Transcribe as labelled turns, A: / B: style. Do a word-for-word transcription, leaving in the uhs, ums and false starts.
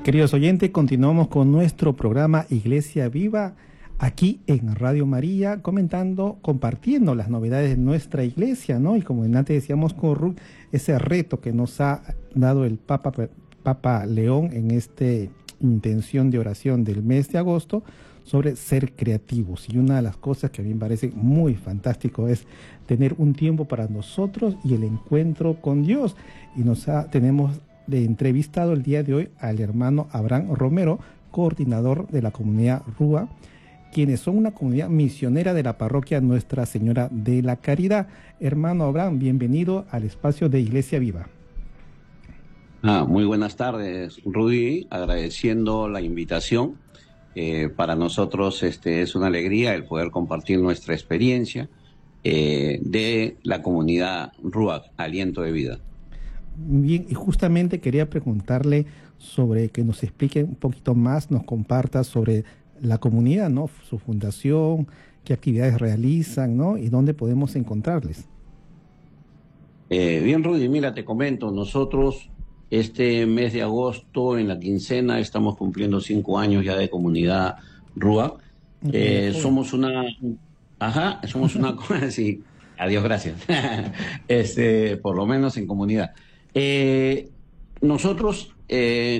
A: Queridos oyentes, continuamos con nuestro programa Iglesia Viva, aquí en Radio María, comentando, compartiendo las novedades de nuestra iglesia, ¿no? Y como antes decíamos con Ruth, ese reto que nos ha dado el Papa, Papa León en esta intención de oración del mes de agosto, sobre ser creativos. Y una de las cosas que a mí me parece muy fantástico es tener un tiempo para nosotros y el encuentro con Dios. Y nos ha, tenemos de entrevistado el día de hoy al hermano Abraham Romero, coordinador de la comunidad Rúa, quienes son una comunidad misionera de la parroquia Nuestra Señora de la Caridad. Hermano Abraham, bienvenido al espacio de Iglesia Viva.
B: Ah, muy buenas tardes, Rudy, agradeciendo la invitación. Eh, para nosotros este, es una alegría el poder compartir nuestra experiencia eh, de la comunidad Rúa, Aliento de Vida.
A: Bien, y justamente quería preguntarle sobre que nos explique un poquito más, nos comparta sobre la comunidad, ¿no? Su fundación, qué actividades realizan, ¿no? Y dónde podemos encontrarles.
B: Eh, bien, Rudy, mira, te comento, nosotros este mes de agosto, en la quincena, estamos cumpliendo cinco años ya de comunidad Rúa. Eh, somos una, ajá, somos una, sí, adiós, gracias, este, por lo menos en comunidad. Eh, nosotros eh,